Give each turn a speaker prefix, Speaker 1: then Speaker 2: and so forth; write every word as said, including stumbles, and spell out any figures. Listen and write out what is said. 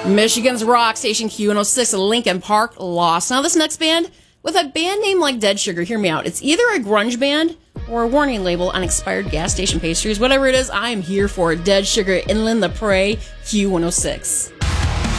Speaker 1: Michigan's rock station Q one oh six, Linkin Park, Lost. Now this next band, with a band name like Dead Sugar, hear me out. It's either a grunge band or a warning label on expired gas station pastries. Whatever it is, I am here for it. Dead Sugar, Inland the Prey, Q one oh six.